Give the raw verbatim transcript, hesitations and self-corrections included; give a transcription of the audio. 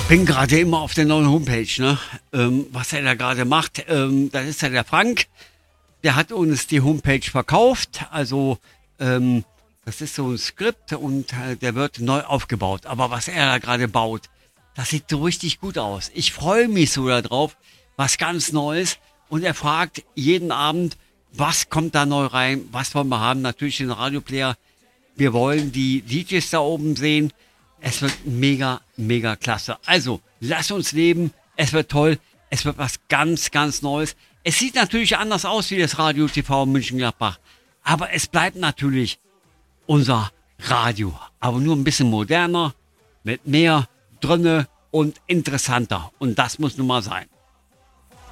Bin gerade immer auf der neuen Homepage, ne? Ähm, was er da gerade macht, ähm, das ist ja der Frank. Der hat uns die Homepage verkauft. Also, ähm, das ist so ein Skript und äh, der wird neu aufgebaut. Aber was er da gerade baut, das sieht so richtig gut aus. Ich freue mich so darauf, was ganz Neues. Und er fragt jeden Abend, was kommt da neu rein, was wollen wir haben. Natürlich den Radioplayer. Wir wollen die D Js da oben sehen. Es wird mega, mega klasse. Also, lass uns leben. Es wird toll. Es wird was ganz, ganz Neues. Es sieht natürlich anders aus wie das Radio T V München-Gladbach. Aber es bleibt natürlich unser Radio. Aber nur ein bisschen moderner, mit mehr drinne und interessanter. Und das muss nun mal sein.